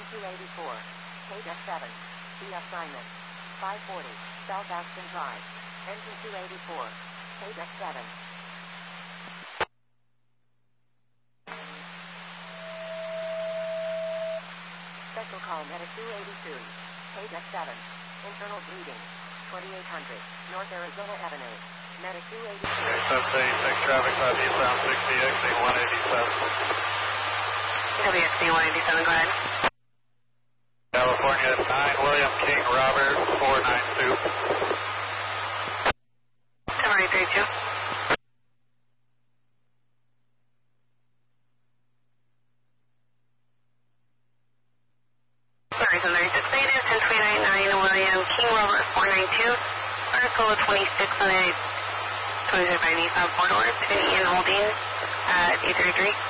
284. KDF 7. The assignment. 540. South Aston Drive. Engine 284. KDF 7. Special call medic 282. KDF 7. Internal bleeding. 2800. North Arizona Avenue. Medic 282. Okay, 786 traffic southeastbound 60, exiting 187. WXC 187, go ahead. California 9, William King Robert 492. Summary 32. Sorry, 36 native, 10399 William King Robert 492. Article 26 on the 23 by Nissan 4 doors between Ian Holding at 833.